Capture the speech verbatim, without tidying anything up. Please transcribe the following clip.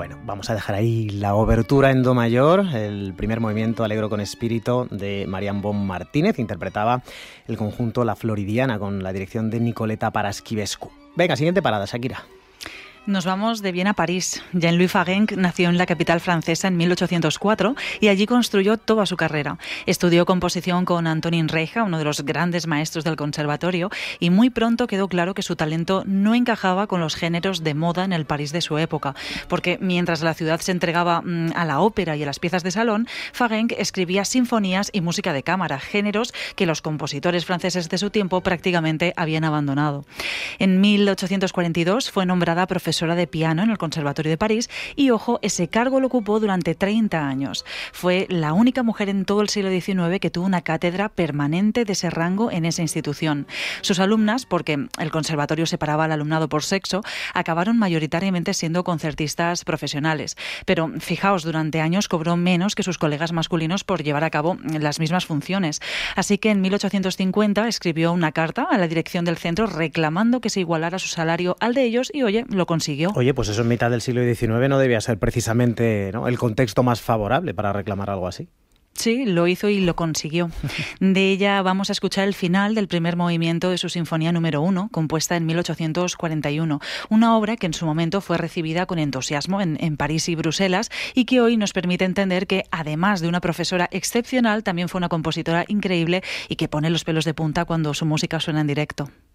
Bueno, vamos a dejar ahí la obertura en do mayor, el primer movimiento Alegro con espíritu de Marian Bon Martínez. Interpretaba el conjunto La Floridiana con la dirección de Nicoleta Paraschivescu. Venga, siguiente parada, Shakira. Nos vamos de Viena a París. Jean-Louis Farrenc nació en la capital francesa en mil ochocientos cuatro y allí construyó toda su carrera. Estudió composición con Antonin Reicha, uno de los grandes maestros del conservatorio, y muy pronto quedó claro que su talento no encajaba con los géneros de moda en el París de su época, porque mientras la ciudad se entregaba mmm, a la ópera y a las piezas de salón, Farrenc escribía sinfonías y música de cámara, géneros que los compositores franceses de su tiempo prácticamente habían abandonado. En mil ochocientos cuarenta y dos fue nombrada profesora de piano en el Conservatorio de París y, ojo, ese cargo lo ocupó durante treinta años. Fue la única mujer en todo el siglo diecinueve que tuvo una cátedra permanente de ese rango en esa institución. Sus alumnas, porque el conservatorio separaba al alumnado por sexo, acabaron mayoritariamente siendo concertistas profesionales. Pero, fijaos, durante años cobró menos que sus colegas masculinos por llevar a cabo las mismas funciones. Así que en mil ochocientos cincuenta escribió una carta a la dirección del centro reclamando que se igualara su salario al de ellos y, oye, lo consiguió. Oye, pues eso en mitad del siglo diecinueve no debía ser precisamente, ¿no?, el contexto más favorable para reclamar algo así. Sí, lo hizo y lo consiguió. De ella vamos a escuchar el final del primer movimiento de su Sinfonía número uno, compuesta en mil ochocientos cuarenta y uno. Una obra que en su momento fue recibida con entusiasmo en, en París y Bruselas y que hoy nos permite entender que, además de una profesora excepcional, también fue una compositora increíble y que pone los pelos de punta cuando su música suena en directo.